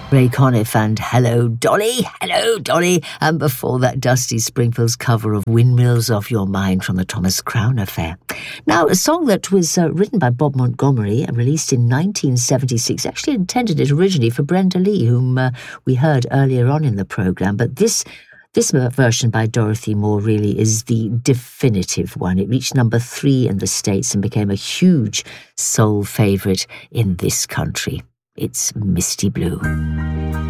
Ray Conniff and Hello Dolly, and before that Dusty Springfield's cover of Windmills Off Your Mind from the Thomas Crown Affair. Now, a song that was written by Bob Montgomery and released in 1976, actually intended it originally for Brenda Lee, whom we heard earlier on in the programme, but this version by Dorothy Moore really is the definitive one. It reached number 3 in the States and became a huge soul favourite in this country. It's Misty Blue.